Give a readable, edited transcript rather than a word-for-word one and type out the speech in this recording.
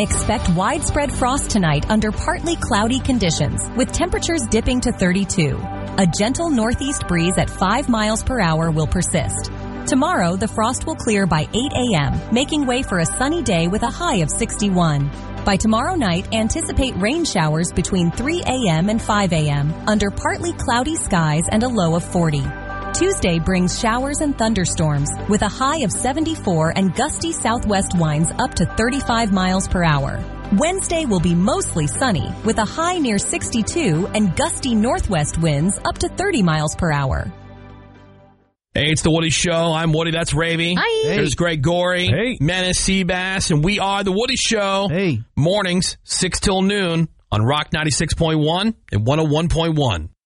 Expect widespread frost tonight under partly cloudy conditions, with temperatures dipping to 32. A gentle northeast breeze at 5 miles per hour will persist. Tomorrow, the frost will clear by 8 a.m., making way for a sunny day with a high of 61. By tomorrow night, anticipate rain showers between 3 a.m. and 5 a.m. under partly cloudy skies and a low of 40. Tuesday brings showers and thunderstorms with a high of 74 and gusty southwest winds up to 35 miles per hour. Wednesday will be mostly sunny with a high near 62 and gusty northwest winds up to 30 miles per hour. Hey, it's the Woody Show. I'm Woody. That's Ravy. Hi. Hey. There's Greg Gorey. Hey. Menace Seabass. And we are the Woody Show. Hey. Mornings, 6 till noon on Rock 96.1 and 101.1.